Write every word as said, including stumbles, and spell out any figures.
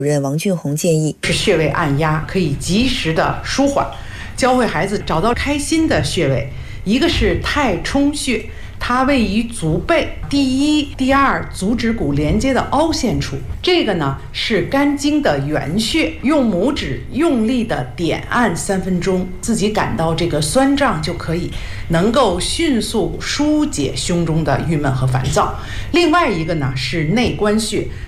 主任王俊宏建议， 是穴位按压可以及时的舒缓，教会孩子找到开心的穴位。一个是太冲穴，它位于足背第一、第二足趾骨连接的凹陷处，这个呢是肝经的原穴，用拇指用力的点按三分钟，自己感到这个酸胀就可以，能够迅速疏解胸中的郁闷和烦躁。另外一个呢是内关穴。